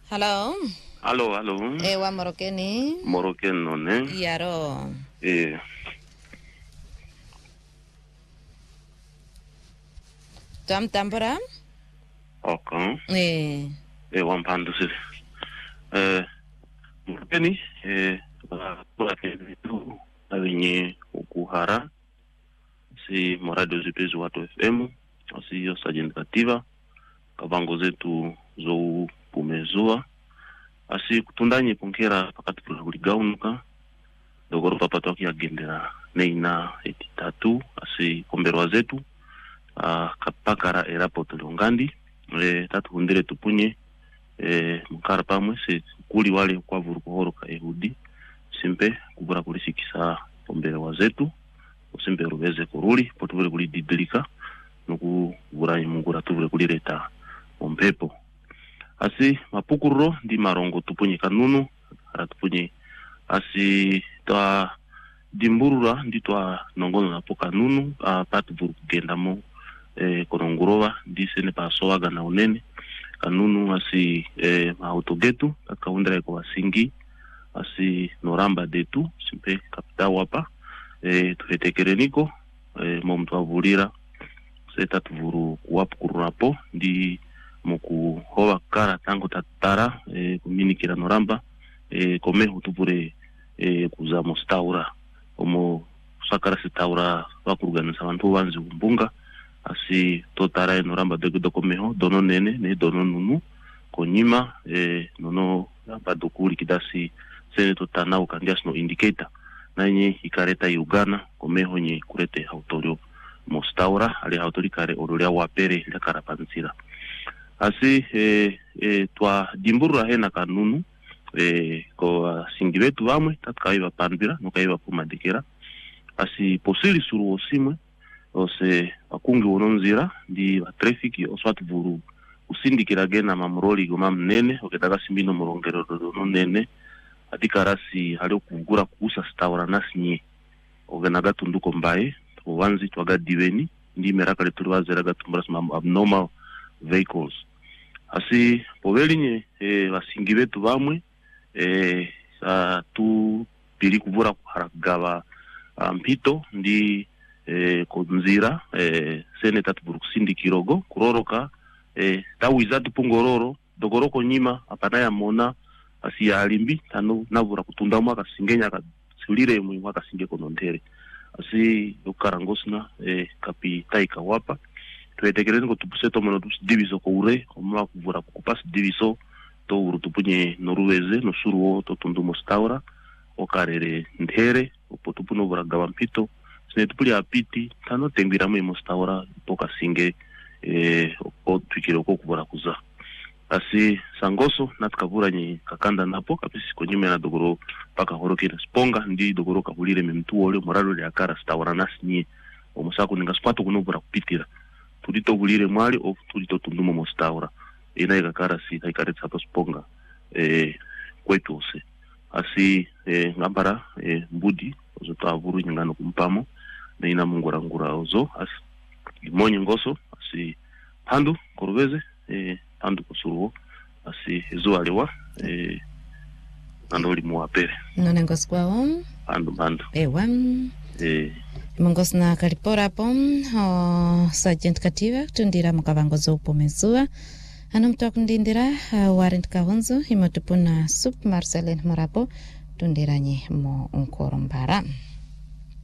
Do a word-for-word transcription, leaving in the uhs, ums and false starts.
Hello. Aló, aló. Ewa morokeni. Moroken no ne. Yaro. Eh, Tam tampara? okay. Eh. Eh, wampando sisi. Eh, Morokeni, eh, kwa kene tu, na wenye ukuhara, si morado zipezu watu F M, si yo sajendikativa, kavango zetu zo pumezua, asi kutundanyi pongera pakati pula kuligaunuka, dogoro papato waki agendera neina eti tatu, asi komberwa zetu, uh, kapakara erapo tulongandi, e, tatu hundire tupunye, e, mkara pamwe, se kuli wale kwa vuru kuhoroka ehudi, simpe kubura kulisikisa komberwa zetu, usimpe rubeze kuruli, potuvule kulididilika, nuku buranyi mungura tuvule kulireta ompepo. Asi mapukuro ndi marongo tupunye kanunu, hara tupunye asi toa dimburura ndi toa nongono na po kanunu, uh, patu vuru kugenda mo e, konongurova ndi sene pa soaga na unene kanunu asi e, mautogetu kakaundra eko wasingi asi noramba detu simpe kapita wapa e, tuhetekereniko e, momtu avulira seta tuvuru kuwapu kururapo ndi moku hova kara tango tatara e, kuminikira noramba e, kome hutuvure e, kuza mostaura omo sakara sitaura wakuruganisa wantu wanzi umbunga asi totara noramba dego dokomeho dono nene ne dono nunu konyima e, nono namba dokuri kidasi sene totana ukandias no indicator nanye ikareta Uganda komeho nye kurete autorio mostaura ali autori kare orolia wapere la karapanzira asi e, e, twa dimbura hena kanunu e, ko singivetu vamwe tatkaiva panbira nokaiva pumadekera asi posili suru osimwe ose akungi wononzira ndi wa traffic oswatu vuru usindikira gena mamroli goma mnene oketaka simbino murongero dono nene atikarasi hali okugura kuusa staura nasinye ogenaga tunduko mbaye wanzi twaga diveni ndi meraka letuli wazera gatumbura sima abnormal vehicles asi povelinye e, wasingi vetu vamwe e, sa tu pili kuvura kuharagava mpito ndi e, konzira e, sene tatu buru kusindikirogo kuroroka e, tawizatu pungororo dogoroko nyima apanaya mona asi ya alimbi tano navura kutunda mwaka singenya kasulire mwi mwaka singe konontere asi ukarangosna e, kapi taika wapa tuetekerezi ko tupuseto mono tupusi diviso ko ure omwa kuvura kukupasi diviso to uru tupunye noruweze nosuruo to tundu mostaura okarere ndhere opo tupuno vura gava mpito sine tupuli apiti tano tengwira mwe mostaura poka singe e, o twikire ko kuvura kuza asi sangoso natkavura nye kakanda napo kapisi konyime na dogoro paka horokira sponga ndi dogoro kahulire memtu ole moralo le akara staura nasinye omusako ninga spato kunovura kupitira tulito hulire mwali of tulito tundumo mostaura ina ikakara si haikaretsa to sponga e, kwetu ose asi e, ngambara e, mbudi ozoto avuru nyingano kumpamo na ina mungura ngura ozo asi limonyi ngoso asi pandu koruveze e, pandu kusuruo asi ezo alewa e, nando limu wapere None ngosi kwao. pandu pandu Ewa. e, Mongos na kalipora pom o Sergeant Kativa tundira mukavango zo pomezua anu mtok ndindira uh, warrant kahonzo imotupuna Sup Marcelin Morapo tundiranye mo unkorombara.